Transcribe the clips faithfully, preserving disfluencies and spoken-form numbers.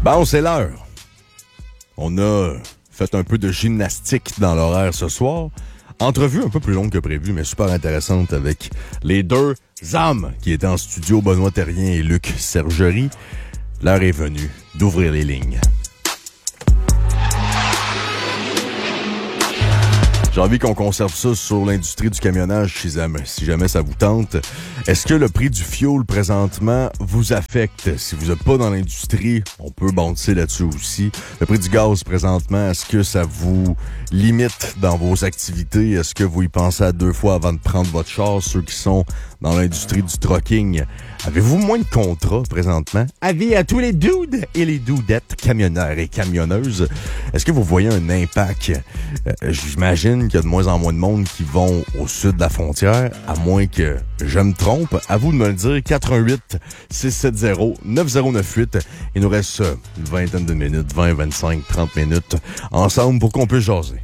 Bon, c'est l'heure. On a fait un peu de gymnastique dans l'horaire ce soir. Entrevue un peu plus longue que prévu, mais super intéressante avec les deux âmes qui étaient en studio, Benoît Thérien et Luc Sergerie. L'heure est venue d'ouvrir les lignes. J'ai envie qu'on conserve ça sur l'industrie du camionnage si jamais, si jamais ça vous tente. Est-ce que le prix du fioul présentement vous affecte? Si vous n'êtes pas dans l'industrie, on peut bondir là-dessus aussi. Le prix du gaz présentement, est-ce que ça vous limite dans vos activités? Est-ce que vous y pensez à deux fois avant de prendre votre char? Ceux qui sont dans l'industrie du trucking, avez-vous moins de contrats présentement? Avis à tous les dudes et les dudettes, camionneurs et camionneuses. Est-ce que vous voyez un impact? Euh, j'imagine qu'il y a de moins en moins de monde qui vont au sud de la frontière, à moins que je me trompe. À vous de me le dire, quatre un huit, six sept zéro, neuf zéro neuf huit. Il nous reste une vingtaine de minutes, vingt, vingt-cinq, trente minutes ensemble pour qu'on puisse jaser.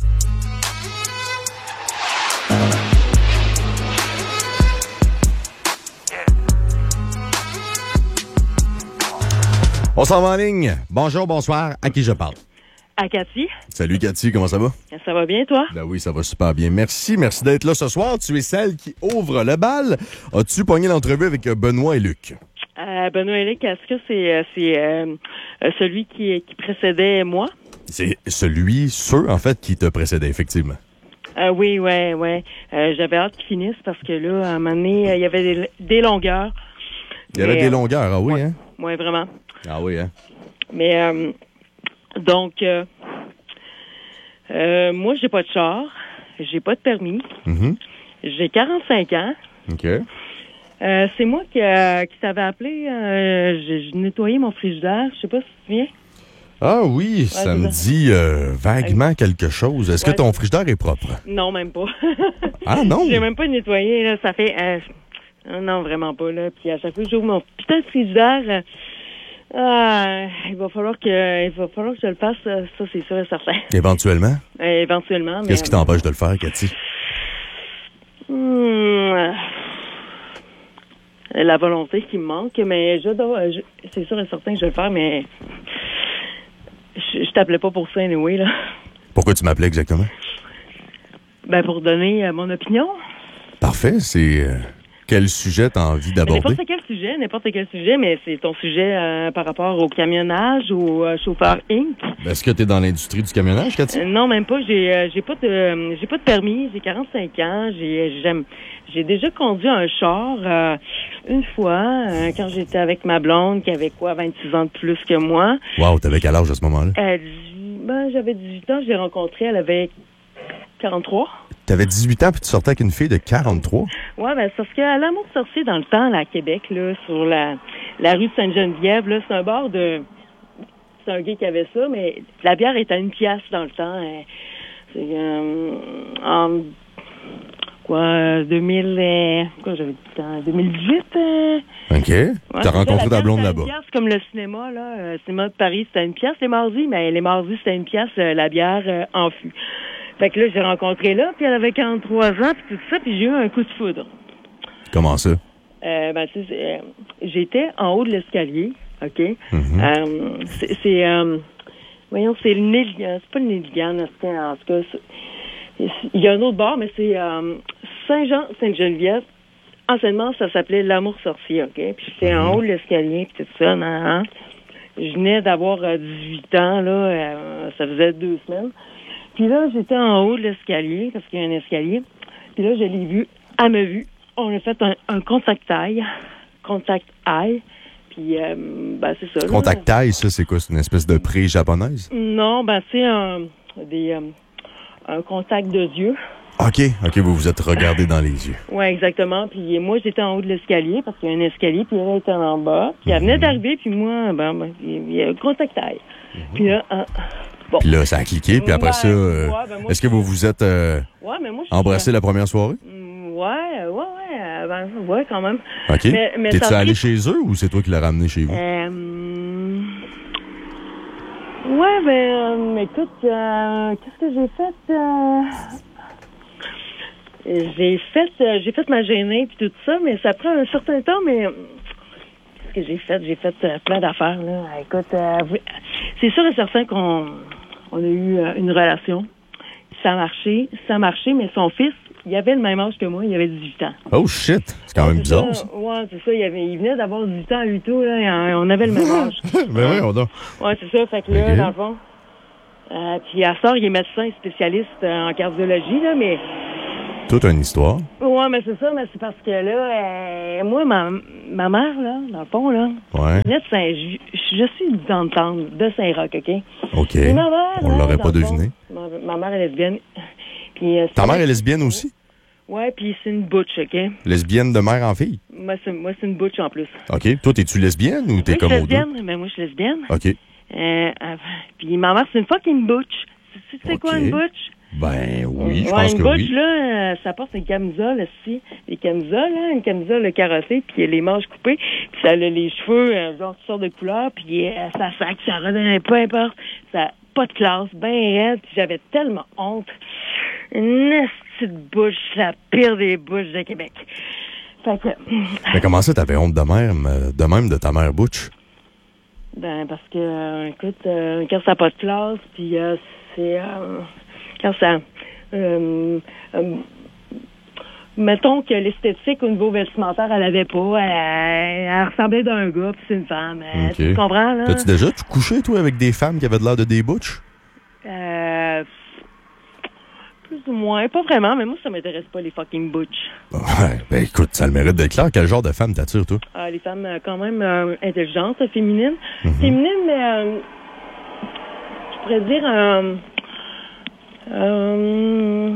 On s'en va en ligne. Bonjour, bonsoir. À qui je parle? À Cathy. Salut Cathy, comment ça va? Ça va bien, toi? Ben oui, ça va super bien. Merci, merci d'être là ce soir. Tu es celle qui ouvre le bal. As-tu pogné l'entrevue avec Benoît et Luc? Euh, Benoît et Luc, est-ce que c'est, c'est euh, celui qui, qui précédait moi? C'est celui, ceux, en fait, qui te précédait, effectivement. Euh, oui, oui, oui. Euh, j'avais hâte qu'il finisse parce que là, à un moment donné, il y avait des, des longueurs. Il y avait Mais, des longueurs, ah oui, ouais, hein? Oui, vraiment. Ah oui, hein? Mais, euh, donc, euh, euh, moi, j'ai pas de char, j'ai pas de permis, Mm-hmm. j'ai quarante-cinq ans. OK. Euh, c'est moi qui, euh, qui t'avais appelé, euh, j'ai, j'ai nettoyé mon frigidaire, je sais pas si tu te souviens. Ah oui, ouais, ça me ça. dit euh, vaguement quelque chose. Est-ce ouais, que ton frigidaire est propre? Non, même pas. Ah non? J'ai même pas nettoyé, là, ça fait... Euh, non, vraiment pas, là. Puis à chaque fois que j'ouvre mon putain de frigidaire... Euh, Ah, il va falloir que il va falloir que je le fasse, ça c'est sûr et certain. Éventuellement? Euh, éventuellement. Qu'est-ce mais, qui t'empêche de le faire, Cathy? Hmm, la volonté qui me manque, mais je dois, je, c'est sûr et certain que je vais le faire, mais je, je t'appelais pas pour ça anyway, là. Pourquoi tu m'appelais exactement? Ben, pour donner euh, mon opinion. Parfait, c'est... Euh... Quel sujet t'as envie d'aborder? N'importe quel sujet, n'importe quel sujet, mais c'est ton sujet euh, par rapport au camionnage, au euh, chauffeur incorporé. Est-ce que t'es dans l'industrie du camionnage, Cathy? Euh, non, même pas. J'ai euh, j'ai pas de euh, j'ai pas de permis. J'ai quarante-cinq ans. J'ai j'aime j'ai déjà conduit un char euh, une fois euh, quand j'étais avec ma blonde qui avait quoi, vingt-six ans de plus que moi. Wow, t'avais quel âge à ce moment-là? Euh, ben, j'avais dix-huit ans. Je l'ai rencontrée. Elle avait quarante-trois. T'avais dix-huit ans puis tu sortais avec une fille de quarante-trois? Ouais, ben, c'est parce qu'à l'Amour Sorcier, dans le temps, là, à Québec, là, sur la, la rue de Sainte-Geneviève, là, c'est un bar de... C'est un gars qui avait ça, mais la bière était à une pièce dans le temps. Hein. C'est, euh, en... Quoi, deux mille... Euh, quoi, j'avais dit en deux mille dix-huit? Euh... OK. Ouais, t'as rencontré ta blonde là-bas. Pièce, comme le cinéma, là. Euh, le cinéma de Paris, c'était une pièce les mardis, mais les mardis, c'était une pièce, euh, la bière euh, en fût. Fait que là, j'ai rencontré là, puis elle avait quarante-trois ans, puis tout ça, puis j'ai eu un coup de foudre. Comment ça? Euh, ben, tu sais, euh, j'étais en haut de l'escalier, OK? Mm-hmm. Euh, c'est, c'est euh, voyons, c'est le Néligan, c'est pas le Néligan, c'est, en tout cas, c'est, il y a un autre bar, mais c'est euh, Saint-Jean-Sainte-Geneviève. Anciennement, ça s'appelait l'Amour Sorcier, OK? Puis j'étais mm-hmm. en haut de l'escalier, puis tout ça, nan, nan. Je venais d'avoir euh, dix-huit ans, là, euh, ça faisait deux semaines. Puis là, j'étais en haut de l'escalier, parce qu'il y a un escalier. Puis là, je l'ai vu, elle m'a vu. On a fait un, un contact eye. Contact eye. Puis, euh, ben, c'est ça. Contact eye, ça, c'est quoi? C'est une espèce de pré japonaise? Non, ben, c'est un, des, euh, un contact de yeux. OK. OK, vous vous êtes regardé dans les yeux. Oui, exactement. Puis moi, j'étais en haut de l'escalier, parce qu'il y a un escalier, puis elle était en bas. Puis elle venait mm-hmm. d'arriver, puis moi, ben, ben, il y a un contact eye. Mm-hmm. Puis là, euh, bon. Puis là, ça a cliqué, puis après ouais, ça, euh, ouais, ben moi, est-ce que vous vous êtes euh, ouais, mais moi, embrassé la première soirée? Ouais, ouais, ouais, ben, ouais, quand même. OK. Mais, mais T'es-tu allé pris... chez eux ou c'est toi qui l'as ramené chez vous? Euh... Ouais, ben, euh, écoute, euh, qu'est-ce que j'ai fait? Euh... J'ai fait, euh, j'ai fait ma gênée puis tout ça, mais ça prend un certain temps, mais que j'ai fait? J'ai fait euh, plein d'affaires, là. Écoute, euh, c'est sûr et certain qu'on on a eu euh, une relation. Ça a marché, ça a marché, mais son fils, il avait le même âge que moi, il avait dix-huit ans. Oh shit! C'est quand même c'est bizarre, ça. ça. Ouais, c'est ça. Il, avait, il venait d'avoir dix-huit ans à huit ans, là, et on avait le même âge. Ben oui, on a. Ouais, c'est ça. Fait que là, okay. dans le fond, euh, puis à sort, il est médecin spécialiste euh, en cardiologie, là, mais... Toute une histoire. Ouais, mais c'est ça, mais c'est parce que là, euh, moi, ma, ma mère, là, dans le fond, là, ouais. venait de Saint, je, je suis d'entendre de Saint-Roch, OK? OK. Et ma mère, on là, l'aurait pas deviné. Fond, ma, ma mère est lesbienne. Puis, euh, ta mère est lesbienne aussi? Ouais, puis c'est une butch, OK? Lesbienne de mère en fille? Moi, c'est, moi, c'est une butch en plus. OK. Toi, t'es-tu lesbienne ou t'es oui, comme je suis aux deux? lesbienne, mais moi, je suis lesbienne. OK. Euh, euh, puis ma mère, c'est une fucking butch. Tu sais okay. quoi, une butch? Ben oui, je ouais, pense une que butch, oui. là, ça porte une camisole aussi. Des camisoles, hein, une camisole carottée, puis les manches coupées, puis ça a les cheveux, euh, genre toutes sortes de couleurs, puis euh, ça sac, ça redonne, peu importe. Ça a pas de classe, ben raide, puis j'avais tellement honte. Une petite bouche, la pire des bouches de Québec. Fait que... Mais comment ça, t'avais honte de même, de même de ta mère Butch? Ben, parce que, euh, écoute, euh, quand ça n'a pas de classe, puis euh, c'est... Euh, quand ça... Euh, euh, mettons que l'esthétique au niveau vestimentaire, elle avait pas. Elle, elle ressemblait d'un gars, puis c'est une femme. Okay. Tu comprends, là? T'as-tu déjà tu couché, toi, avec des femmes qui avaient de l'air de des Butch? Euh... Plus ou moins. Pas vraiment, mais moi, ça m'intéresse pas, les fucking butch. Ouais, ben écoute, ça le mérite d'être clair. Quel genre de femme t'attire, toi? Ah, les femmes euh, quand même euh, intelligentes, féminines. Mm-hmm. Féminines, mais euh, je pourrais dire... Euh, euh,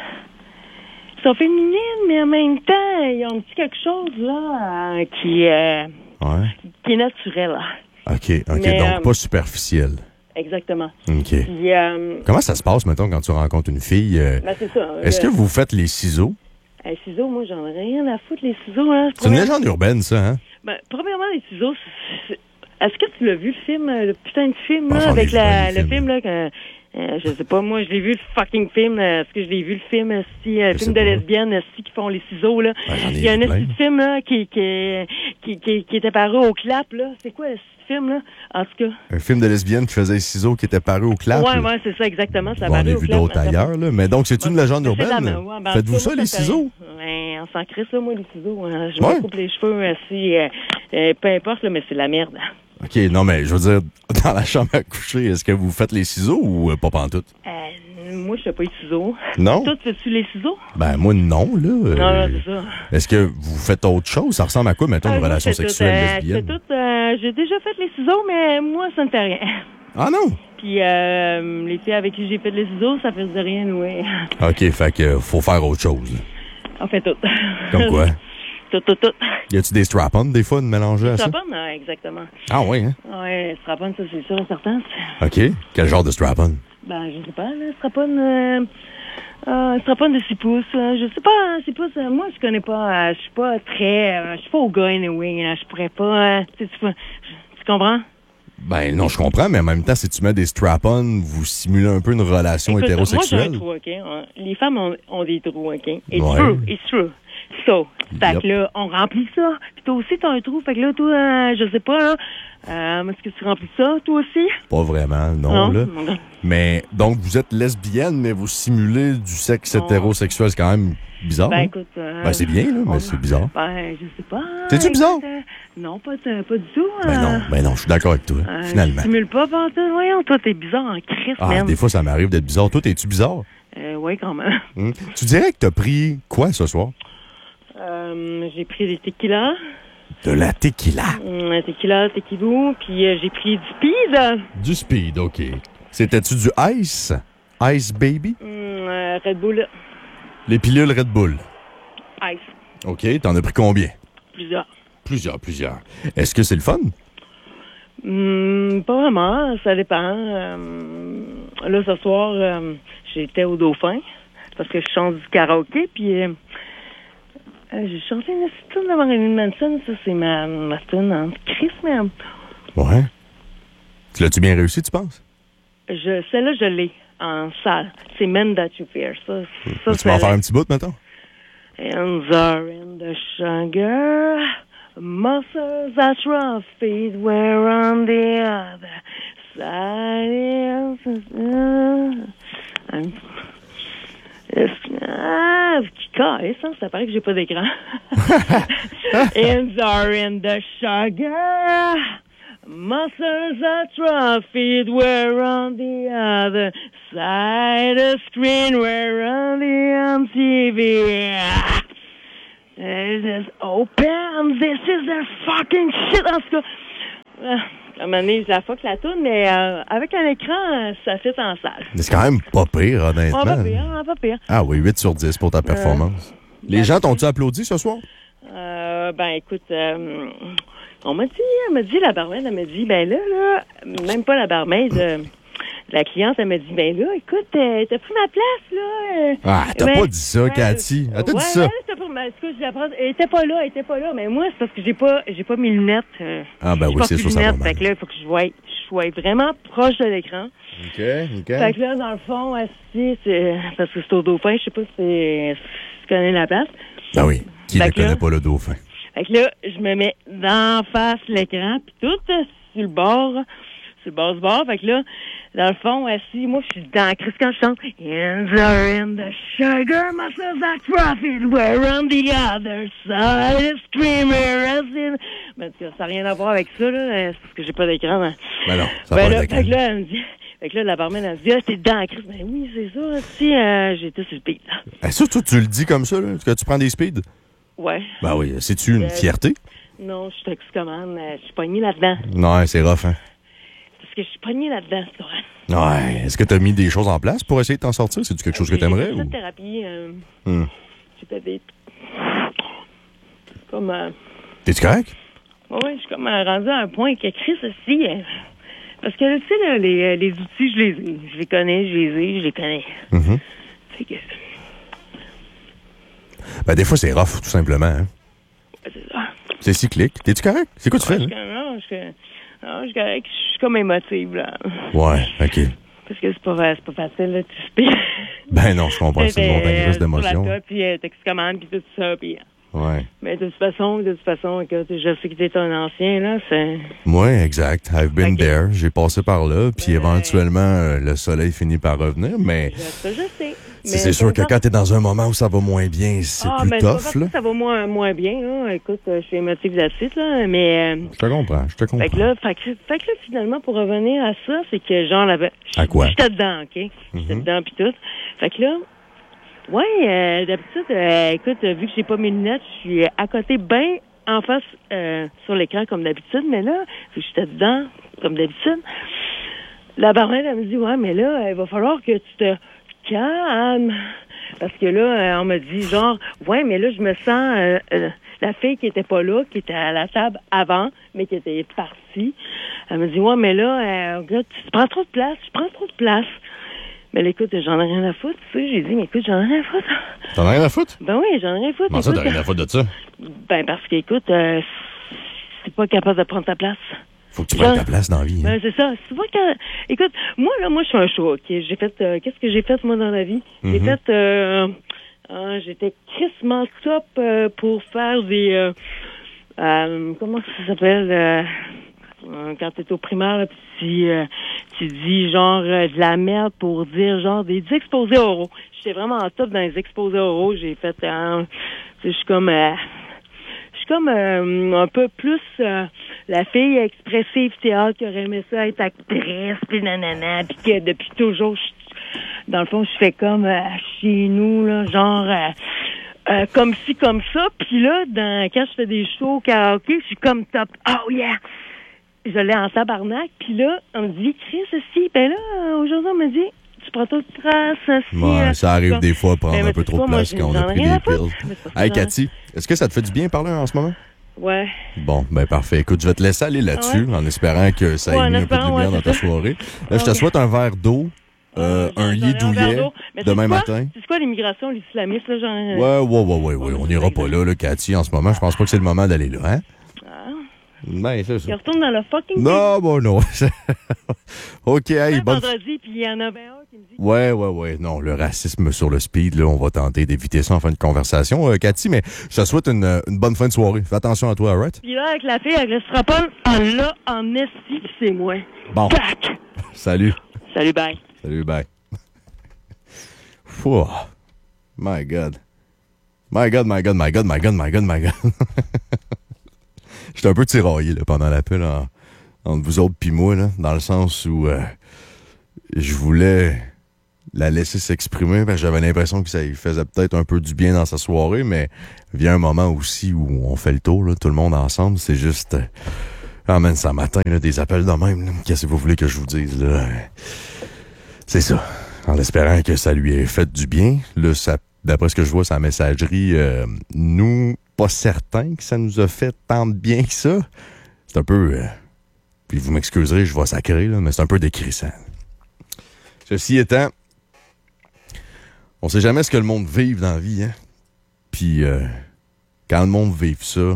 ils sont féminines, mais en même temps, ils ont un petit quelque chose, là, euh, qui, euh, ouais. qui est naturel. Là. OK, OK, mais, donc euh, pas superficiel. Exactement. OK. Puis, euh, comment ça se passe, mettons, quand tu rencontres une fille? Euh, ben, c'est ça. Est-ce le, que vous faites les ciseaux? Les ciseaux, moi, j'en ai rien à foutre, les ciseaux. Hein, c'est une légende urbaine, ça, hein? Ben, premièrement, les ciseaux, c'est, c'est... est-ce que tu l'as vu, le film, le putain de film, là, ah, avec la, le film, film, là, que... Euh, je sais pas, moi, je l'ai vu, le fucking film. Euh, Est-ce que je l'ai vu, le film, euh, si, euh, le film de lesbiennes, euh, si, qui font les ciseaux, là. Ben, il y a un petit film, là, qui, qui, qui, qui, qui était paru au clap, là. C'est quoi, ce film, là? En tout cas. Un film de lesbienne qui faisait les ciseaux qui était paru au clap? Ouais, ouais, c'est ça, exactement. Ça bon, paru on a au vu clap, d'autres ailleurs, là. Mais donc, c'est une bon, légende urbaine? Ouais, ben, faites-vous ça, moi, les ça ciseaux? Ouais, on s'en crisse, là, moi, les ciseaux. Hein. Je ouais. me coupe les cheveux, euh, si, euh, euh, peu importe, là, mais c'est la merde. OK, non, mais je veux dire, dans la chambre à coucher, est-ce que vous faites les ciseaux ou euh, pas pantoute? Euh, moi, je fais pas les ciseaux. Non? Toi, tu fais-tu les ciseaux? Ben, moi, non, là. Euh, non, non, c'est ça. Est-ce que vous faites autre chose? Ça ressemble à quoi, mettons, ah, une relation sexuelle tout, euh, lesbienne? C'est tout, euh, j'ai déjà fait les ciseaux, mais moi, ça ne fait rien. Ah non? Puis, euh, les filles avec qui j'ai fait les ciseaux, ça faisait rien, oui. OK, fait que faut faire autre chose. On fait tout. Comme quoi? Tout, tout, tout. Y a-tu des strap-on, des fois, de mélanger à ça? Strap-on, non, exactement. Ah oui, hein? Ouais, strap-on, ça, c'est sûr et certain. OK. Quel genre de strap-on? Ben, je sais pas, là, strap-on... Euh, euh, strap-on de six pouces. Euh, je sais pas, six pouces, euh, moi, je connais pas. Euh, je suis pas très... Euh, je suis pas au gars, anyway. Là, je pourrais pas... Euh, tu, tu, tu comprends? Ben non, je comprends, mais en même temps, si tu mets des strap-on, vous simulez un peu une relation Écoute, hétérosexuelle. Moi, j'ai un trou, OK? Les femmes ont, ont des trous, OK? It's ouais. true, it's true. So, fait yep. que là, on remplit ça. Puis toi aussi, t'as un trou. Fait que là, toi, euh, je sais pas, là, euh, est-ce que tu remplis ça, toi aussi? Pas vraiment, non, non là. Mais, donc, vous êtes lesbienne, mais vous simulez du sexe non. hétérosexuel. C'est quand même bizarre. Ben, hein? écoute... Euh, ben, c'est bien, là, mais on... c'est bizarre. Ben, je sais pas. C'est-tu bizarre? Euh, non, pas, pas du tout. Ben euh, non, ben non, je suis d'accord avec toi, euh, finalement. Tu simules pas, Pantin. Voyons, toi, t'es bizarre en Christ, Ah, man. des fois, ça m'arrive d'être bizarre. Toi, es-tu bizarre? Euh, oui, quand même. Hum. Tu dirais que t'as pris quoi ce soir? Euh, j'ai pris des tequilas. De la tequila? Hum, tequila, tequilou, puis euh, j'ai pris du speed. Du speed, OK. C'était-tu du ice? Ice baby? Hum, euh, Red Bull. Les pilules Red Bull? Ice. OK, t'en as pris combien? Plusieurs. Plusieurs, plusieurs. Est-ce que c'est le fun? Hum, pas vraiment, ça dépend. Euh, là, ce soir, euh, j'étais au Dauphin, parce que je chante du karaoké, puis... Euh, Euh, j'ai chanté une tune de Marilyn Manson, ça c'est ma, ma tune en Chris, mais... Ouais. Tu l'as-tu bien réussi, tu penses? Je, celle-là, je l'ai en salle. C'est Men That You Fear, ça. ça tu vas en faire un petit bout, maintenant? And they're in the sugar, muscles, atrophied, were on the other side. I'm... Ah, ça, ça paraît que j'ai pas d'écran. Hands are in the sugar. Muscles atrophied, we're on the other side of the screen, we're on the M T V. This is open, this is the fucking shit. En tout cas, à un moment donné, je la fuck la toune, mais euh, avec un écran, ça fait en salle. Mais c'est quand même pas pire, honnêtement. Oh, pas pire, hein, pas pire. Ah oui, huit sur dix pour ta performance. Euh, Les gens t'ont-tu applaudi ce soir? Euh, ben, écoute, euh, on m'a dit, elle m'a dit, la barmaid, elle m'a dit, ben là, là, même pas la barmaid, euh, la cliente, elle m'a dit, ben là, écoute, euh, t'as pris ma place, là. Euh, ah, t'as ben, pas dit ça, ouais, Cathy. Elle t'a ouais, dit ça. Ouais, t'as pas, ben, excuse, elle était pas là, elle était pas là, mais moi, c'est parce que j'ai pas, j'ai pas mes lunettes. Euh, ah, ben oui, c'est sûr, ça va mal. Fait que là, il faut que je voie, je sois vraiment proche de l'écran. OK, OK. Fait que là, dans le fond, assis, c'est, parce que c'est au Dauphin, je sais pas si, c'est, si tu connais la place. Ben oui, qui fait ne connaît là, pas le Dauphin? Fait que là, je me mets d'en face l'écran, puis tout sur le bord, sur le bord du bord. Fait que là, dans le fond, assis, moi, je suis dans la crise quand je chante. Hands are in the sugar, muscles are profit, we're on the other side, screamer, mais en tout cas, ça n'a rien à voir avec ça, là, c'est parce que j'ai pas d'écran. Hein. Ben non, ça ben n'a pas d'écran. Fait que là, elle me dit... Fait que là, la barmaid, elle me dit, ah, t'es dans la crise. Ben oui, c'est ça, si, euh, j'étais sur le speed, là. Ben ça, toi, tu le dis comme ça, là, que tu prends des speeds? Ouais. Ben oui, c'est-tu une euh, fierté? Non, je suis toxicomane, euh, je suis pognée là-dedans. Non, c'est rough, hein? Parce que je suis pognée là-dedans, c'est vrai. Ouais. Est-ce que tu as mis des choses en place pour essayer de t'en sortir? C'est-tu quelque chose que tu aimerais? J'ai fait ou? de thérapie. Euh, hmm. J'ai fait des... Comme... Euh... T'es-tu correct? Oui, je suis comme euh, rendu à un point que Chris aussi... Euh... Parce que, tu sais, là, les, les outils, je les ai. Je les connais, je les ai, je les connais. Mm-hmm. C'est que... Ben, des fois, c'est rough, tout simplement. Hein? Ouais, c'est ça. C'est cyclique. T'es-tu correct? C'est quoi tu ouais, fais, je, là? Non, je, non, je suis correct. Je suis comme émotive, là. Ouais, OK. Parce que c'est pas, c'est pas facile, là, tu spires. Ben non, je comprends. C'est une montagne russe d'émotions. Puis euh, toxicomane, puis tout ça, puis... Ouais. Mais de toute façon, de toute façon, écoute, je sais que t'es un ancien, là, c'est... Oui, exact. I've been okay. there. J'ai passé par là, puis ouais. éventuellement, euh, le soleil finit par revenir, mais... Ça, je sais. C'est, c'est sûr que quand t'es dans un moment où ça va moins bien, c'est ah, plus mais tough, là. Ça va moins, moins bien, là. Écoute, je suis émotive là-dessus, là, mais... Euh, je te comprends, je te comprends. Fait que là, fait que, fait que là, finalement, pour revenir à ça, c'est que, genre, la... À quoi? J'étais dedans, OK? Mm-hmm. J'étais dedans, puis tout. Fait que là... Oui, euh, d'habitude, euh, écoute, vu que j'ai pas mes lunettes, je suis à côté bien en face euh, sur l'écran comme d'habitude, mais là, vu que j'étais dedans comme d'habitude, la barmaid, elle me dit, ouais, mais là, il va falloir que tu te calmes. Parce que là, on me dit, genre, ouais, mais là, je me sens, euh, euh, la fille qui était pas là, qui était à la table avant, mais qui était partie, elle me dit, ouais, mais là, euh, regarde, tu prends trop de place, tu prends trop de place. Mais là, écoute, j'en ai rien à foutre, tu sais. J'ai dit, mais écoute, j'en ai rien à foutre. T'en as rien à foutre? Ben oui, j'en ai rien à foutre. Comment ça, t'as rien à foutre de ça? Ben, parce qu'écoute, euh, c'est pas capable de prendre ta place. Faut que tu prennes ta place dans la vie. Hein? Ben, c'est ça. C'est pas que... Écoute, moi, là, moi, je suis un show, OK? J'ai fait... Euh, qu'est-ce que j'ai fait, moi, dans la vie? Mm-hmm. J'ai fait... Euh, euh, j'étais crissement top euh, pour faire des... Euh, euh, comment ça s'appelle? Euh, quand t'es au primaire, là, pis tu, euh, tu dis genre euh, de la merde pour dire genre des, des exposés oraux. J'étais vraiment en top dans les exposés oraux. J'ai fait, euh, je suis comme, euh, je suis comme euh, un peu plus euh, la fille expressive théâtre qui aurait aimé ça être actrice, puis nanana, puis que depuis toujours, je, dans le fond, je fais comme euh, chez nous là, genre. Euh, Euh, comme ci, comme ça. Puis là, dans, quand je fais des shows au karaoké, je suis comme top. Oh yeah! Je l'ai en tabarnak. Puis là, on me dit, Chris, ceci. Ben là, aujourd'hui, on me dit, tu prends trop de place, ceci. Ouais, ça arrive comme... des fois prendre ben, un peu trop de place moi, quand on a pris des pills. Hey, Cathy, est-ce que ça te fait du bien parler en ce moment? Ouais. Bon, ben parfait. Écoute, je vais te laisser aller là-dessus, ouais. en espérant que ça ait ouais, mis un peu de lumière ouais, dans ta ça. soirée. Là, okay. je te souhaite un verre d'eau. Euh, un lit douillet demain matin. C'est quoi l'immigration, l'islamisme, là, genre... Ouais, ouais, ouais, ouais, ouais. On n'ira pas là, là, Cathy, en ce moment. Je pense pas que c'est le moment d'aller là, hein? Ah, Ben, c'est ça. Il retourne dans le fucking... Non, bon, non. OK, hey, bonne... vendredi, puis il y en a vingt un qui me dit... Ouais, ouais, ouais. Non, le racisme sur le speed, là, on va tenter d'éviter ça en fin de conversation, euh, Cathy, mais je te souhaite une, une bonne fin de soirée. Fais attention à toi, alright? Puis là, avec la fille, elle restera pas en là, en esti, puis c'est moi. Bon. Tac! Salut. Salut, bye. Salut, bye. Fouh. My God. My God, my God, my God, my God, my God, my God. J'étais un peu tiraillé là, pendant l'appel en, entre vous autres pis moi, là, dans le sens où euh, je voulais la laisser s'exprimer, parce que j'avais l'impression que ça lui faisait peut-être un peu du bien dans sa soirée, mais vient un moment aussi où on fait le tour, là, tout le monde ensemble, c'est juste... Euh, ah man, ça matin, là, des appels de même, là. Qu'est-ce que vous voulez que je vous dise, là? C'est ça. En espérant que ça lui ait fait du bien. Là, ça, d'après ce que je vois, sa messagerie, euh, nous, pas certain que ça nous a fait tant de bien que ça. C'est un peu... Euh, puis vous m'excuserez, je vais sacrer, là, mais c'est un peu décrissant. Ceci étant, on sait jamais ce que le monde vive dans la vie, hein. Puis, euh, quand le monde vive ça,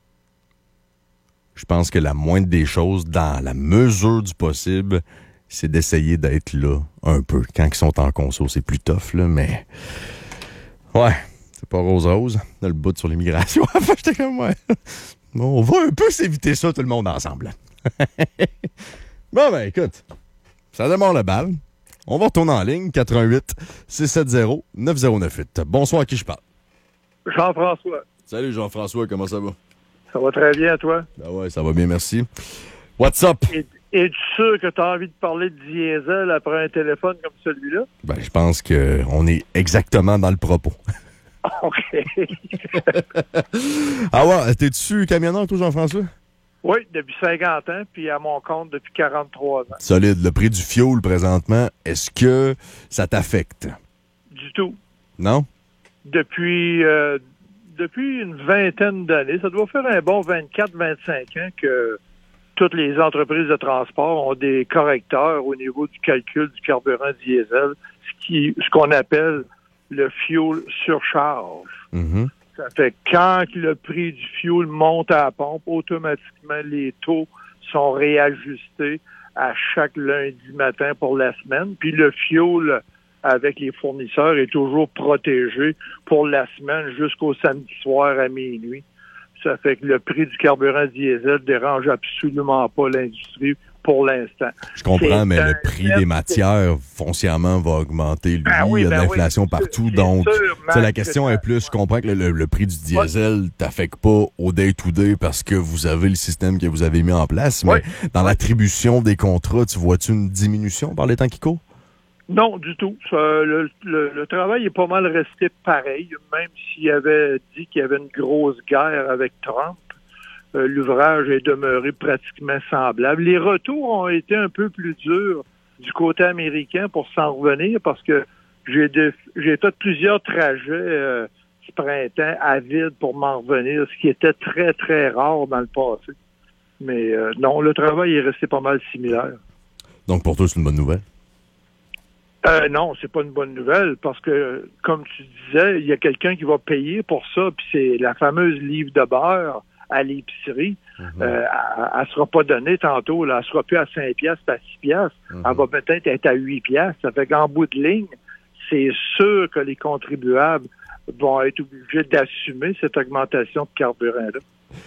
je pense que la moindre des choses, dans la mesure du possible, c'est d'essayer d'être là un peu. Quand ils sont en conso, c'est plus tough, là, mais... Ouais, c'est pas rose-rose. On a le bout sur l'immigration. J'étais comme, ouais. On va un peu s'éviter ça, tout le monde ensemble. Bon, ben, écoute, ça démarre le bal. On va retourner en ligne, quatre un huit, six sept zéro, neuf zéro neuf huit. Bonsoir, à qui je parle? Jean-François. Salut, Jean-François, comment ça va? Ça va très bien, toi? Ben ouais, ça va bien, merci. What's up? Et, es-tu sûr que tu as envie de parler de diesel après un téléphone comme celui-là? Ben, je pense qu'on est exactement dans le propos. OK. Ah ouais, t'es-tu camionneur, toi, Jean-François? Oui, depuis cinquante ans, puis à mon compte depuis quarante-trois ans. Solide. Le prix du fioul, présentement, est-ce que ça t'affecte? Du tout. Non? Depuis, euh, depuis une vingtaine d'années, ça doit faire un bon vingt-quatre à vingt-cinq ans que toutes les entreprises de transport ont des correcteurs au niveau du calcul du carburant diesel, ce qui, ce qu'on appelle le fuel surcharge. Mm-hmm. Ça fait que quand le prix du fuel monte à la pompe, automatiquement, les taux sont réajustés à chaque lundi matin pour la semaine. Puis le fuel avec les fournisseurs est toujours protégé pour la semaine jusqu'au samedi soir à minuit. Ça fait que le prix du carburant diesel dérange absolument pas l'industrie pour l'instant. Je comprends, c'est mais le prix des matières foncièrement va augmenter. Lui, ben oui, il y a de ben l'inflation oui, partout. c'est Donc, sûr, la question est plus, je comprends que le, le, le prix du diesel ne t'affecte pas au day-to-day parce que vous avez le système que vous avez mis en place, mais oui. dans l'attribution des contrats, tu vois-tu une diminution par les temps qui courent? Non, du tout. Ça, le, le, le travail est pas mal resté pareil, même s'il avait dit qu'il y avait une grosse guerre avec Trump. Euh, l'ouvrage est demeuré pratiquement semblable. Les retours ont été un peu plus durs du côté américain pour s'en revenir parce que j'ai, de, j'ai fait plusieurs trajets euh, ce printemps à vide pour m'en revenir, ce qui était très, très rare dans le passé. Mais euh, non, le travail est resté pas mal similaire. Donc, pour toi, c'est une bonne nouvelle? Euh, non, c'est pas une bonne nouvelle parce que, comme tu disais, il y a quelqu'un qui va payer pour ça, puis c'est la fameuse livre de beurre à l'épicerie. Mm-hmm. Euh, elle ne sera pas donnée tantôt, là, elle sera plus à cinq piastres, à six piastres. Mm-hmm. Elle va peut-être être à huit piastres. Ça fait qu'en bout de ligne, c'est sûr que les contribuables vont être obligés d'assumer cette augmentation de carburant-là.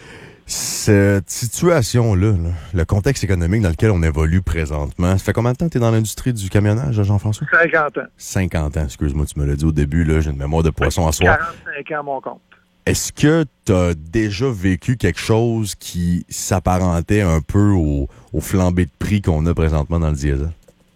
Cette situation-là, là, le contexte économique dans lequel on évolue présentement, ça fait combien de temps que tu es dans l'industrie du camionnage, Jean-François? cinquante ans. cinquante ans, excuse-moi, tu me l'as dit au début, là, j'ai une mémoire de poisson à soir. quarante-cinq ans à mon compte. Est-ce que tu as déjà vécu quelque chose qui s'apparentait un peu au, au flambé de prix qu'on a présentement dans le diesel?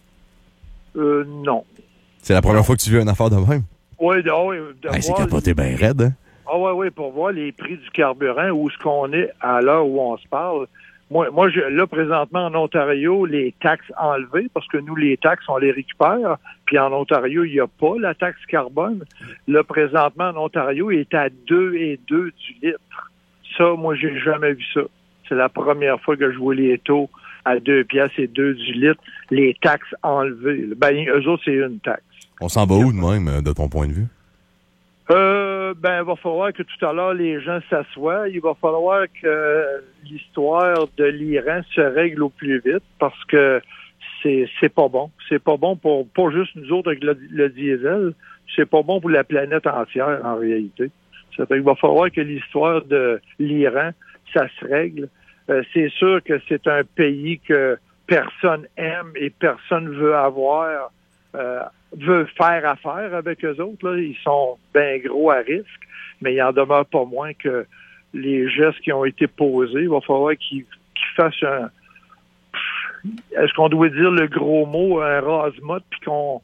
Euh, non. C'est la première non. fois que tu vis une affaire de même? Oui, de, oui. De hey, c'est capoté bien raide, hein? Ah oui, oui, pour voir les prix du carburant, où est-ce qu'on est à l'heure où on se parle. Moi, moi je, là, présentement, en Ontario, les taxes enlevées, parce que nous, les taxes, on les récupère, puis en Ontario, il n'y a pas la taxe carbone. Là, présentement, en Ontario, il est à deux et deux du litre. Ça, moi, j'ai jamais vu ça. C'est la première fois que je vois les taux à deux piastres et deux du litre, les taxes enlevées. Ben, eux autres, c'est une taxe. On s'en va où de même, de ton point de vue? Euh, ben, il va falloir que tout à l'heure, les gens s'assoient. Il va falloir que l'histoire de l'Iran se règle au plus vite parce que c'est c'est pas bon. C'est pas bon pour pas juste nous autres avec le, le diesel. C'est pas bon pour la planète entière, en réalité. Ça fait qu'il va falloir que l'histoire de l'Iran, ça se règle. Euh, c'est sûr que c'est un pays que personne aime et personne veut avoir, euh, veut faire affaire avec eux autres. Là. Ils sont bien gros à risque, mais il en demeure pas moins que les gestes qui ont été posés, il va falloir qu'ils, qu'ils fassent un... Est-ce qu'on doit dire le gros mot, un rase-motte, puis qu'on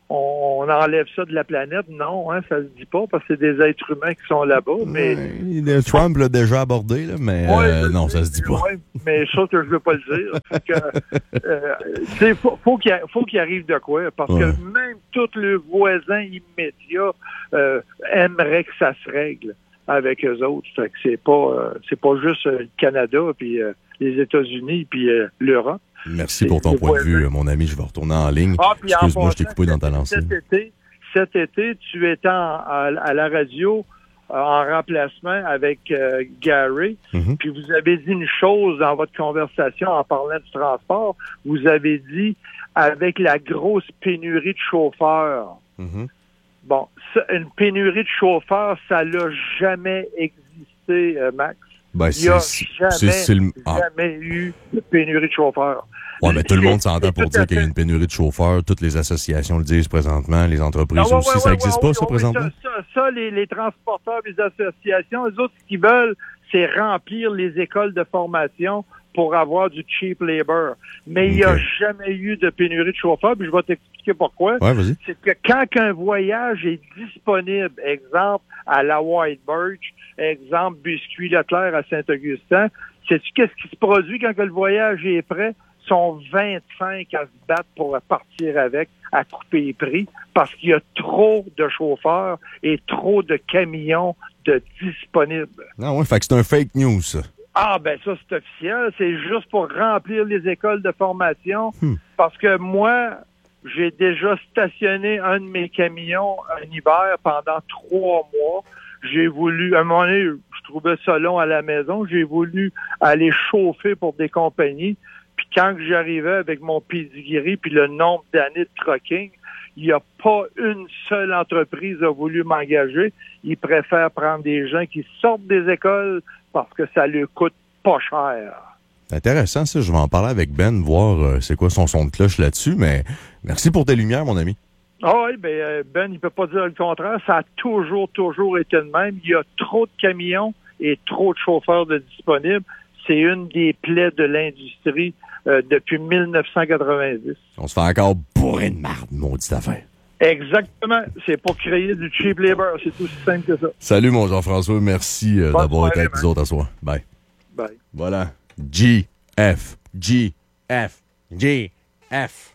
on enlève ça de la planète? Non, hein, ça se dit pas, parce que c'est des êtres humains qui sont là-bas, mais... Ouais, Trump l'a déjà abordé, là, mais ouais, euh, non, ça se dit pas. Ouais, mais ça que je veux pas le dire. Fait que, euh, t'sais, faut, faut qu'il, faut qu'il arrive de quoi, parce ouais. que même tous les voisins immédiats euh, aimeraient que ça se règle avec eux autres. Fait que c'est pas, euh, c'est pas juste le Canada, puis euh, les États-Unis, puis euh, l'Europe. Merci pour ton point de vue, mon ami. Je vais retourner en ligne. Ah, excuse-moi, je t'ai coupé dans ta lancée. Cet été, cet été, tu étais en, à, à la radio euh, en remplacement avec euh, Gary, mm-hmm. puis vous avez dit une chose dans votre conversation en parlant du transport. Vous avez dit, avec la grosse pénurie de chauffeurs. Mm-hmm. Bon, ça, une pénurie de chauffeurs, ça n'a jamais existé, euh, Max. Ben, Il n'y a c'est, jamais, c'est, c'est le... ah. jamais eu de pénurie de chauffeurs. Oui, mais tout le monde s'entend pour dire qu'il y a une pénurie de chauffeurs. Toutes les associations le disent présentement, les entreprises ah, ouais, aussi. Ouais, ça n'existe ouais, pas, ouais, ça, ouais, présentement? Ça, ça, ça les, les transporteurs, les associations, les autres, ce qu'ils veulent, c'est remplir les écoles de formation pour avoir du cheap labor. Mais okay. il n'y a jamais eu de pénurie de chauffeurs, puis je vais t'expliquer pourquoi. Ouais, vas-y. C'est que quand un voyage est disponible, exemple, à la White Birch, exemple, Biscuit Leclerc à Saint-Augustin, sais-tu qu'est-ce qui se produit quand que le voyage est prêt? Ils sont vingt-cinq à se battre pour partir avec, à couper les prix, parce qu'il y a trop de chauffeurs et trop de camions de disponibles. Non, ouais, fait que c'est un fake news, ça. Ah, ben ça, c'est officiel. C'est juste pour remplir les écoles de formation. Hmm. Parce que moi, j'ai déjà stationné un de mes camions un hiver pendant trois mois. J'ai voulu, à un moment donné, je trouvais ça long à la maison. J'ai voulu aller chauffer pour des compagnies. Puis quand j'arrivais avec mon pedigree puis le nombre d'années de trucking, il n'y a pas une seule entreprise a voulu m'engager. Ils préfèrent prendre des gens qui sortent des écoles parce que ça leur coûte pas cher. C'est intéressant, ça. Je vais en parler avec Ben, voir euh, c'est quoi son son de cloche là-dessus. Mais merci pour tes lumières, mon ami. Ah oui, ben Ben, il peut pas dire le contraire. Ça a toujours, toujours été le même. Il y a trop de camions et trop de chauffeurs de disponibles. C'est une des plaies de l'industrie euh, depuis dix-neuf cent quatre-vingt-dix. On se fait encore bourrer de marde, maudite affaire. Exactement. C'est pour créer du cheap labor. C'est aussi simple que ça. Salut, mon Jean-François. Merci euh, d'avoir été avec nous autres à soir. Bye. Bye. Voilà. G F. G F. G F.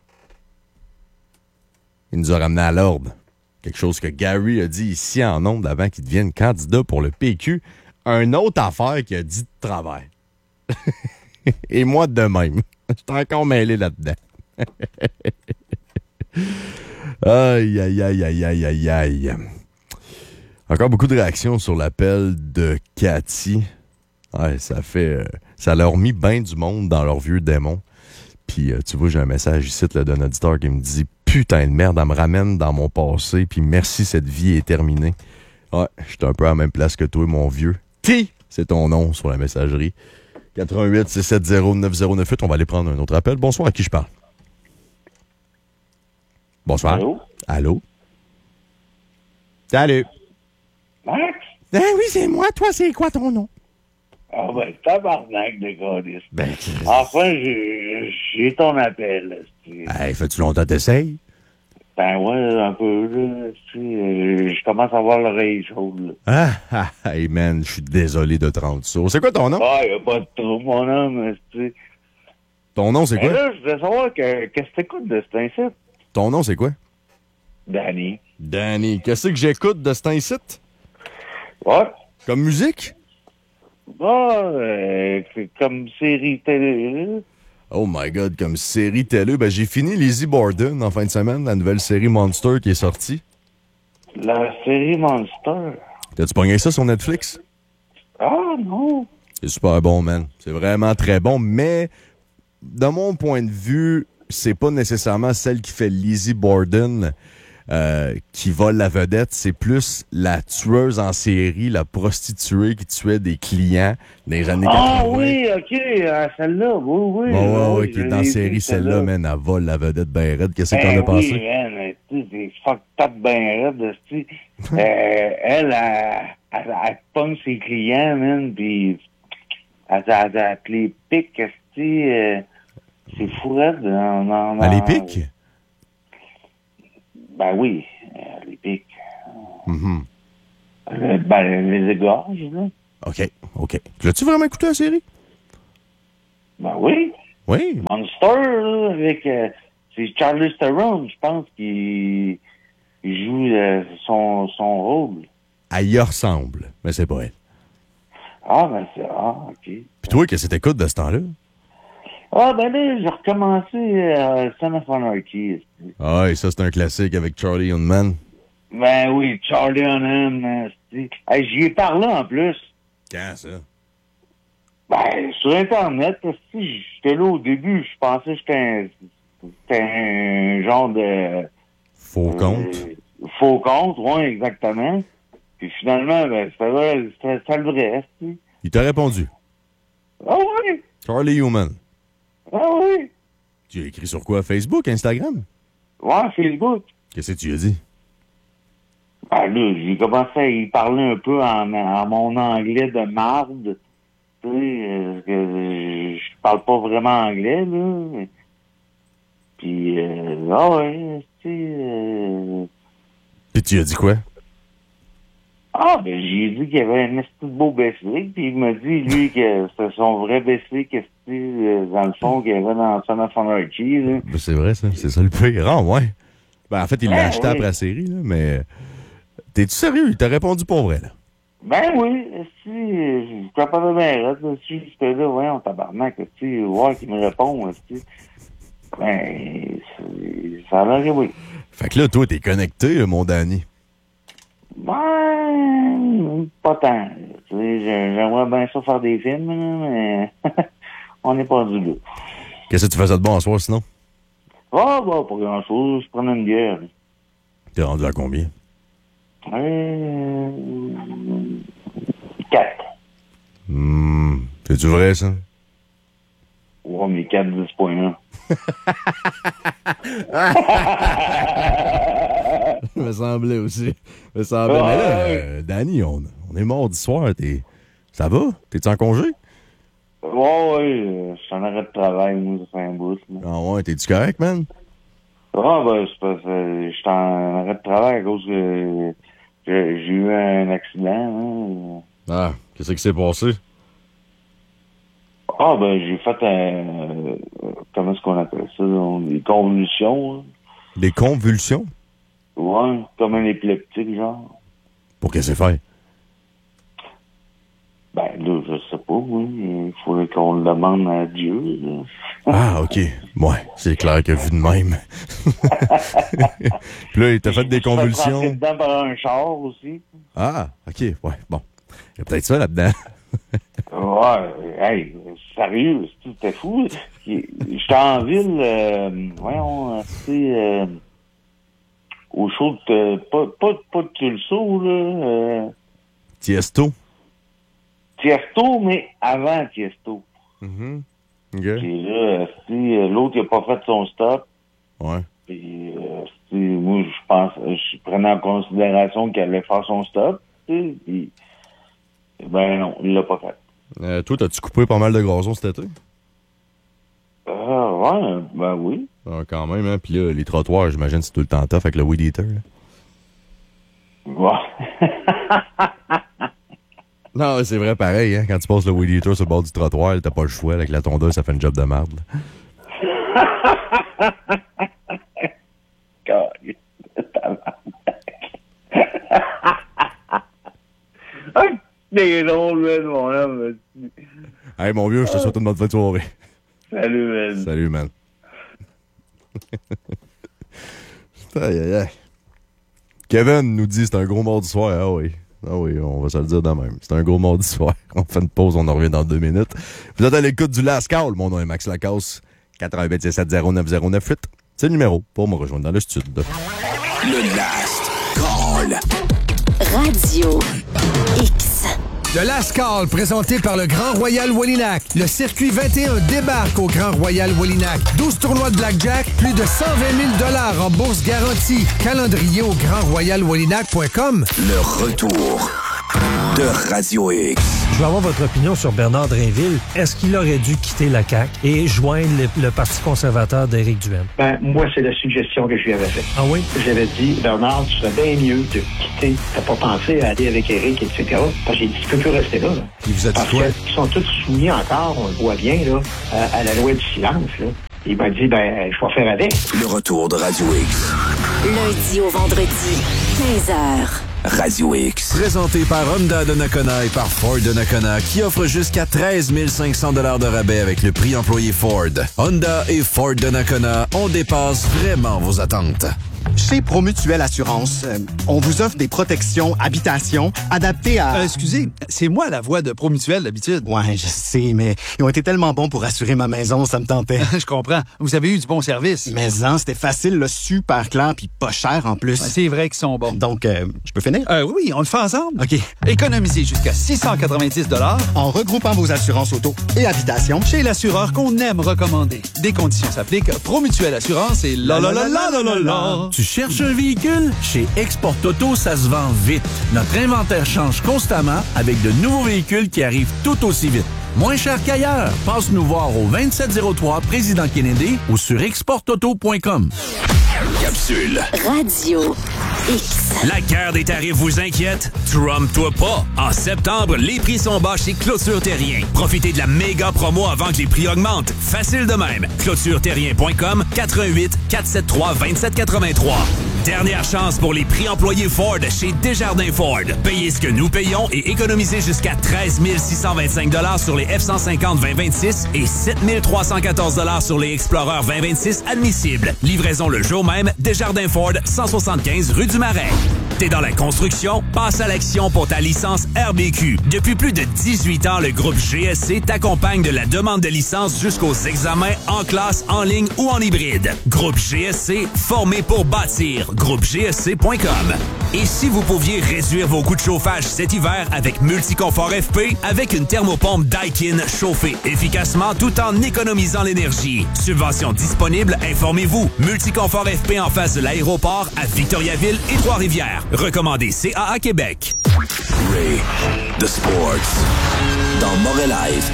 Il nous a ramené à l'ordre. Quelque chose que Gary a dit ici en ondes avant qu'il devienne candidat pour le P Q. Un autre affaire qu'il a dit de travers. Et moi de même. Je suis encore mêlé là-dedans. Aïe, aïe, aïe, aïe, aïe, aïe, aïe. Encore beaucoup de réactions sur l'appel de Cathy. Ouais, ça fait... Euh, ça leur a mis bien du monde dans leur vieux démon. Puis, euh, tu vois, j'ai un message ici là, d'un auditeur qui me dit « Putain de merde, elle me ramène dans mon passé, puis merci, cette vie est terminée. » Ouais, je suis un peu à la même place que toi, mon vieux. T, c'est ton nom sur la messagerie. quatre un huit six sept zéro neuf zéro neuf huit. On va aller prendre un autre appel. Bonsoir, à qui je parle? Bonsoir. Allô? Allô? Salut. Max? Eh oui, c'est moi. Toi, c'est quoi ton nom? Ah ben, tabarnak de gardiste. Ben, enfin, j'ai, j'ai ton appel. Hey, fais-tu longtemps t'essayes? Ben ouais, un peu, là. Je commence à avoir l'oreille chaude, là. Ah, ah, hey man, je suis désolé de te rendre ça. C'est quoi ton nom? Ah, y a pas de trop, mon nom, tu sais. Ton nom, c'est ben quoi? là, je voulais savoir que, qu'est-ce que t'écoutes de cet incite? Ton nom, c'est quoi? Danny. Danny. Qu'est-ce que j'écoute de cet incite? Ouais. Comme musique? Ah, euh, comme série télé. Oh my God, comme série télé. Ben, j'ai fini Lizzie Borden en fin de semaine, la nouvelle série Monster qui est sortie. La série Monster. T'as-tu pogné ça sur Netflix? Ah, non. C'est super bon, man. C'est vraiment très bon, mais de mon point de vue, c'est pas nécessairement celle qui fait Lizzie Borden euh, qui vole la vedette. C'est plus la tueuse en série, la prostituée qui tuait des clients dans les années Ah quatre-vingts. oui, OK, euh, celle-là, oui, oui. Ouais, ouais, oui, ouais, qui est je dans la l'ai série, vu, celle-là, man, elle vole la vedette ben raide. Qu'est-ce que t'en as Ben pensé? oui, man, tu sais, c'est fucked up ben raide, tu sais. euh, elle, elle, elle, elle pogne ses clients, man, pis elle, elle, elle, elle te les pique, tu sais, euh, c'est fou raide. Non, non, non. Elle les pique? Ben oui, elle les pique. Mm-hmm. Euh, ben, elle les égorge, là. OK, OK. L'as-tu vraiment écouté la série? Ben oui. Oui. Monster, là, avec... Euh, c'est Charlie Theron, je pense, qui il joue euh, son, son rôle. Elle y ressemble, mais c'est pas elle. Ah, ben c'est... Ah, OK. Puis toi, qu'est-ce que t'écoutes de ce temps-là? Ah, ben là, j'ai recommencé euh, Son of Anarchy. Ah, et ça, c'est un classique avec Charlie Hunman. Ben oui, Charlie Hunnam, hey, j'y ai parlé en plus. Quand, ça? Ben, sur Internet, si j'étais là au début, je pensais que j'étais un, c'était un genre de... Faux euh, compte? Faux compte, oui, exactement. Puis finalement, ben, c'était vrai, c'était c'était le vrai, tu sais. Il t'a répondu. Ah oui! Charlie Human. Ah oui! Tu as écrit sur quoi? Facebook, Instagram? Ouais, Facebook. Qu'est-ce que tu as dit? Ben là, j'ai commencé à y parler un peu en, en mon anglais de marde. Tu sais, euh, que je je parle pas vraiment anglais, là. Puis, euh, ah ouais, tu sais... Euh... Puis tu as dit quoi? Ah, ben j'ai dit qu'il y avait un petit beau B C, puis il m'a dit, lui, que c'était son vrai B C, que c'était, dans le fond, qu'il y avait dans Son of Anarchy, là. Ben, c'est vrai, ça. C'est ça le pire. Ah, ouais. Ben, en fait, il l'a Ben, acheté oui. après la série, là, mais... T'es-tu sérieux? Il t'a répondu pour vrai, là? Ben oui, si, je suis pas de bien là, si j'étais là, ouais, on tabarnak, tu sais, ouais, qu'il me répond, tu sais. Ben, c'est- ça a l'air, oui. Fait que là, toi, t'es connecté, mon Danny. Ben, pas tant. Tu sais, j'ai- j'aimerais bien ça faire des films, là, mais on n'est pas du là. Qu'est-ce que tu faisais de bon en soir, sinon? Ah, bah, pas grand-chose, je prenais une bière. T'es rendu à combien? Euh, quatre. Hum... C'est-tu vrai, ça? Ouais, mais quatre, dix point un. me semblait aussi. Me semblait. Ah, Mais là, ouais. euh, Danny, on, on est mardi soir. T'es... Ça va? T'es-tu en congé? Ouais, ouais, euh, je suis en arrêt de travail, moi, ça fait un bout, là. Ah ouais, t'es-tu correct, man? Ah, ben, c'est parce que je suis en arrêt de travail à cause que j'ai j'ai eu un accident, hein. Ah, qu'est-ce qui s'est passé? Ah, ben, j'ai fait un... euh, comment est-ce qu'on appelle ça, là? Des convulsions, hein. Des convulsions? Ouais, comme un épileptique, genre. Pour qu'est-ce que c'est fait? Ben, là, je sais pas, oui. Il faudrait qu'on le demande à Dieu, là. Ah, OK. Ouais, c'est clair que vu de même. Puis là, il t'a fait des Je me suis fait rentrer convulsions. dedans par un char aussi. Ah, OK, ouais, bon. Il y a peut-être ça là-dedans. Ouais, hey, sérieux, c'était fou. J'étais en ville, euh, voyons, tu sais, euh, au show de, pas, pas, pas de Tulso, là, euh, Tiesto? Tiesto, mais avant Tiesto. Mhm. OK. Puis là, tu sais, l'autre, il a pas fait son stop. Ouais. Puis, euh, tu sais, moi, je pense, je prenais en considération qu'il allait faire son stop, tu sais, puis, ben non, il l'a pas fait. Euh, toi, t'as-tu coupé pas mal de gazon cet été? Ah, ouais, ben oui. Ah, quand même, hein. Puis là, les trottoirs, j'imagine, c'est tout le temps tough avec le weed eater, là. Ouais. Non, c'est vrai, pareil, hein. Quand tu passes le weed eater sur le bord du trottoir, t'as pas le choix. Avec la tondeuse, ça fait une job de merde, là. C'est drôle, man, mon homme. Hey, mon vieux, je te souhaite une bonne fin de soirée. Salut, man. Salut, man. Aïe, aïe, aïe. Kevin nous dit c'est un gros mardi soir. Ah oui. Ah oui, on va se le dire de même. C'est un gros mardi soir. On fait une pause, on en revient dans deux minutes. Vous êtes à l'écoute du Last Call. Mon nom est Max Lacasse. quatre un huit sept zéro neuf zéro neuf huit. C'est le numéro pour me rejoindre dans le studio. Le Last Call. Radio X. Le Last Call, présenté par le Grand Royal Wallinac. Le circuit vingt et un débarque au Grand Royal Wallinac. douze tournois de blackjack, plus de cent vingt mille dollars en bourse garantie. Calendrier au grand royal wallinac point com. Le retour de Radio X. Je veux avoir votre opinion sur Bernard Drainville. Est-ce qu'il aurait dû quitter la C A Q et joindre le, le Parti conservateur d'Éric Duhaime? Ben, moi, c'est la suggestion que je lui avais faite. Ah oui? J'avais dit, Bernard, tu serais bien mieux de quitter. T'as pas pensé à aller avec Éric, et cetera. Parce que j'ai dit, tu peux plus rester là. là. Il vous a dit Parce quoi? qu'ils sont tous soumis encore, on le voit bien, là, à, à la loi du silence, là. Il m'a dit, ben, je vais faire avec. Le retour de Radio X. Lundi au vendredi, quinze heures. Radio X. Présenté par Honda de Nakona et par Ford de Nakona, qui offre jusqu'à treize mille cinq cents dollars de rabais avec le prix employé Ford. Honda et Ford de Nakona, on dépasse vraiment vos attentes. Chez Promutuelle Assurance, euh, on vous offre des protections habitation adaptées à... Euh, excusez, c'est moi la voix de Promutuelle d'habitude. Ouais, je sais, mais ils ont été tellement bons pour assurer ma maison, ça me tentait. Je comprends. Vous avez eu du bon service. Mais non, c'était facile, là, super clair, puis pas cher en plus. Ouais, c'est vrai qu'ils sont bons. Donc, euh, je peux finir? Euh, oui, on le fait ensemble. OK. Économisez jusqu'à six cent quatre-vingt-dix dollars en regroupant vos assurances auto et habitation chez l'assureur qu'on aime recommander. Des conditions s'appliquent. Promutuelle Assurance et la la la la la la la. Tu cherches un véhicule? Chez Export Auto, ça se vend vite. Notre inventaire change constamment avec de nouveaux véhicules qui arrivent tout aussi vite. Moins cher qu'ailleurs. Passe nous voir au vingt-sept zéro trois Président Kennedy ou sur export auto point com. Capsule. Radio X. La guerre des tarifs vous inquiète? Trompe-toi pas! En septembre, les prix sont bas chez Clôture Terrien. Profitez de la méga promo avant que les prix augmentent. Facile de même. clôture terrien point com, quatre un huit, quatre sept trois, deux sept huit trois. Dernière chance pour les prix employés Ford chez Desjardins Ford. Payez ce que nous payons et économisez jusqu'à treize mille six cent vingt-cinq dollars sur les F cent cinquante vingt vingt-six et sept mille trois cent quatorze dollars sur les Explorer vingt vingt-six admissibles. Livraison le jour même, Desjardins Ford, cent soixante-quinze rue du Marais. T'es dans la construction? Passe à l'action pour ta licence R B Q. Depuis plus de dix-huit ans, le groupe G S C t'accompagne de la demande de licence jusqu'aux examens en classe, en ligne ou en hybride. Groupe G S C, formé pour bâtir. groupe G S C point com. Et si vous pouviez réduire vos coûts de chauffage cet hiver avec Multiconfort F P, avec une thermopompe Daikin chauffée efficacement tout en économisant l'énergie. Subvention disponible, informez-vous. Multiconfort F P en face de l'aéroport à Victoriaville et Trois-Rivières. Recommandé C A A Québec. Ray, The Sports. Dans Morelive.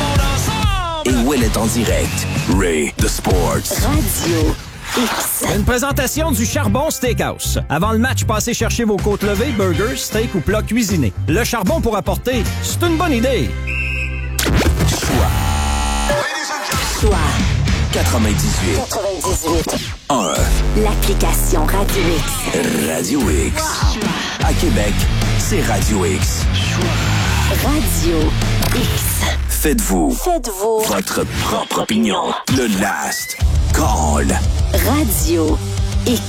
Et Will est en direct. Ray, The Sports. Radio X. Une présentation du Charbon Steakhouse. Avant le match, passez chercher vos côtes levées, burgers, steak ou plats cuisinés. Le charbon pour apporter, c'est une bonne idée. Choix. Choix. quatre-vingt-dix-huit. quatre-vingt-dix-huit. un. L'application Radio X. Radio X. Wow. À Québec, c'est Radio X. Radio X. Faites-vous. Faites-vous. Votre propre opinion. Le Last Call. Radio X.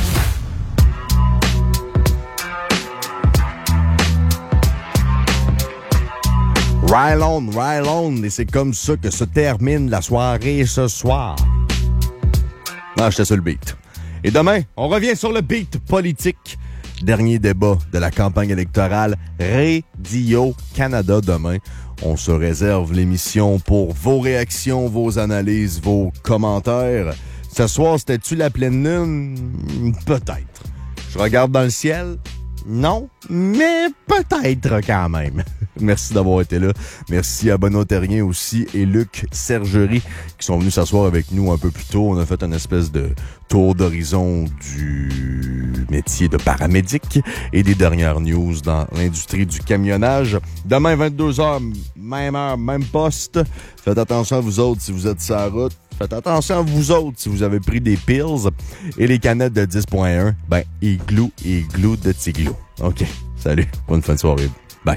Ride on, ride on, et c'est comme ça que se termine la soirée ce soir. Ah, j'étais sur le beat. Et demain, on revient sur le beat politique. Dernier débat de la campagne électorale Radio-Canada demain. On se réserve l'émission pour vos réactions, vos analyses, vos commentaires. Ce soir, c'était-tu la pleine lune? Peut-être. Je regarde dans le ciel? Non, mais peut-être quand même. Merci d'avoir été là. Merci à Benoît Terrien aussi et Luc Sergerie qui sont venus s'asseoir avec nous un peu plus tôt. On a fait une espèce de tour d'horizon du métier de paramédic et des dernières news dans l'industrie du camionnage. Demain, vingt-deux heures, même heure, même poste. Faites attention à vous autres si vous êtes sur la route. Faites attention à vous autres si vous avez pris des pills. Et les canettes de dix point un, ben, igloo et igloo de Tigloo. OK, salut. Bonne fin de soirée. Bye.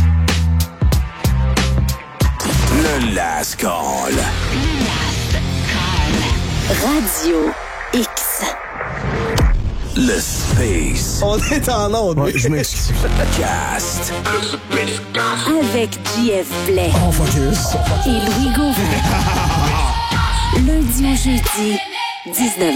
Le Last Call. Le Last Call. Radio X. Le Space. On est en onde. Ouais, je m'excuse. Cast. Avec J F Blais. On focus. Et Louis Gauvin. Lundi au jeudi, dix-neuf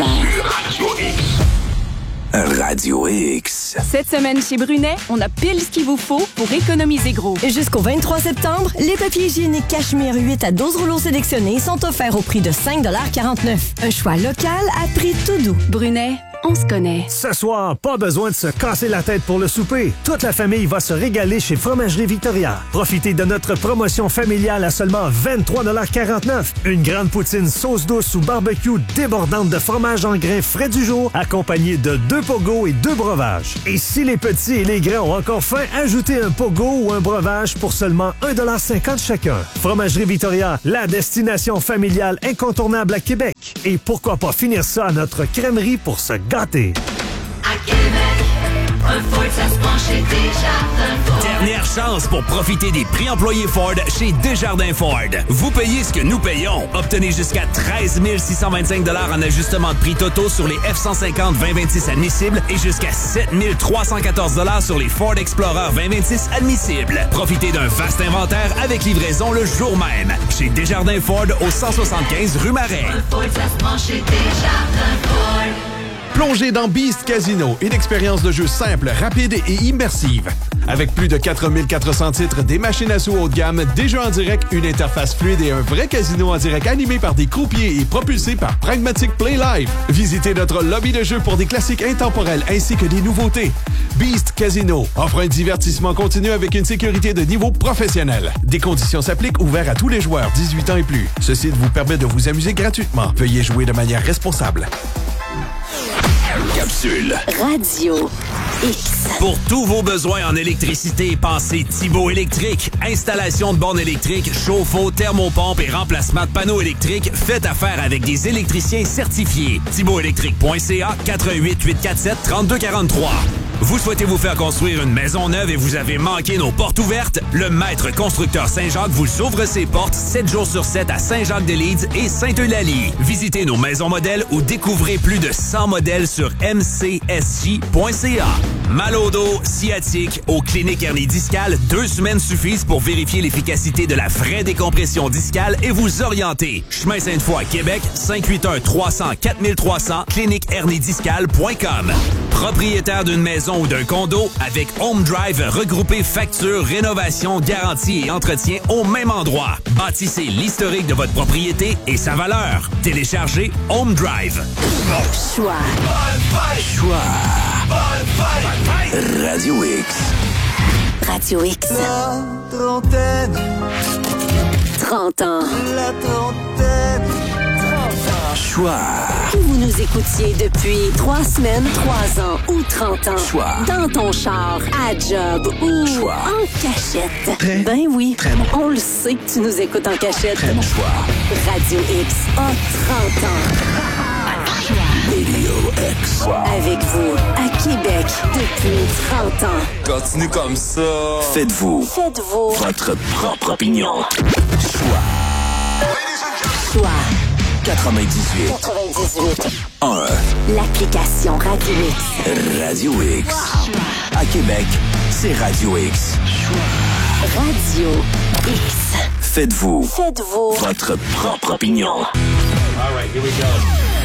heures. Radio X. Cette semaine chez Brunet, on a pile ce qu'il vous faut pour économiser gros. Jusqu'au vingt-trois septembre, les papiers hygiéniques Cachemire huit à douze rouleaux sélectionnés sont offerts au prix de cinq quarante-neuf. Un choix local à prix tout doux. Brunet, on se connaît. Ce soir, pas besoin de se casser la tête pour le souper. Toute la famille va se régaler chez Fromagerie Victoria. Profitez de notre promotion familiale à seulement vingt-trois quarante-neuf. Une grande poutine sauce douce ou barbecue débordante de fromage en grains frais du jour, accompagnée de deux pogos et deux breuvages. Et si les petits et les grands ont encore faim, ajoutez un pogo ou un breuvage pour seulement un dollar cinquante chacun. Fromagerie Victoria, la destination familiale incontournable à Québec. Et pourquoi pas finir ça à notre crèmerie pour se gâter. À Québec, un Ford, ça se penche chez Desjardins Ford. Dernière chance pour profiter des prix employés Ford chez Desjardins Ford. Vous payez ce que nous payons. Obtenez jusqu'à treize mille six cent vingt-cinq dollars en ajustement de prix totaux sur les F cent cinquante vingt vingt-six admissibles et jusqu'à sept mille trois cent quatorze dollars sur les Ford Explorer vingt vingt-six admissibles. Profitez d'un vaste inventaire avec livraison le jour même. Chez Desjardins Ford au cent soixante-quinze rue Marais. Un Ford, ça se penche chez Desjardins Ford. Plongez dans Beast Casino, une expérience de jeu simple, rapide et immersive. Avec plus de quatre mille quatre cents titres, des machines à sous haut de gamme, des jeux en direct, une interface fluide et un vrai casino en direct animé par des croupiers et propulsé par Pragmatic Play Live. Visitez notre lobby de jeu pour des classiques intemporels ainsi que des nouveautés. Beast Casino offre un divertissement continu avec une sécurité de niveau professionnel. Des conditions s'appliquent, ouverts à tous les joueurs dix-huit ans et plus. Ce site vous permet de vous amuser gratuitement. Veuillez jouer de manière responsable. Capsule. Radio X. Pour tous vos besoins en électricité, pensez Thibaut Électrique. Installation de bornes électriques, chauffe-eau, thermopompe et remplacement de panneaux électriques. Faites affaire avec des électriciens certifiés. thibaut électrique point c a, quatre un huit, huit quatre sept, trois deux quatre trois. Vous souhaitez vous faire construire une maison neuve et vous avez manqué nos portes ouvertes? Le Maître Constructeur Saint-Jacques vous ouvre ses portes sept jours sur sept à Saint-Jacques-de-Leeds et Sainte-Eulalie. Visitez nos maisons modèles ou découvrez plus de cent modèles sur m c s j point c a. Mal au dos, sciatique, aux cliniques hernie discale, deux semaines suffisent pour vérifier l'efficacité de la vraie décompression discale et vous orienter. Chemin Sainte-Foy, Québec, cinq huit un, trois cents, quatre trois cents, clinique hernie discale point com. Propriétaire d'une maison ou d'un condo, avec Home Drive, regroupez facture, rénovation, garantie et entretien au même endroit. Bâtissez l'historique de votre propriété et sa valeur. Téléchargez Home Drive. Choix. Choix. Radio X. Radio X. La trentaine. trente ans. La trentaine. Choix. Que vous nous écoutiez depuis trois semaines, trois ans ou trente ans. Choix. Dans ton char, à job ou Choix. en cachette. Très, ben oui. très bon. On le sait que tu nous écoutes en cachette. Très bon choix. Radio X a trente ans. Radio X. Avec vous, à Québec, depuis trente ans. Continue comme ça. Faites-vous. Faites-vous. Votre propre opinion. Choix. Choix. quatre-vingt-dix-huit. quatre-vingt-dix-huit. un. L'application Radio X. Radio X. À Québec, c'est Radio X. Radio X. Faites-vous. Faites-vous. Votre propre opinion. All right, here we go.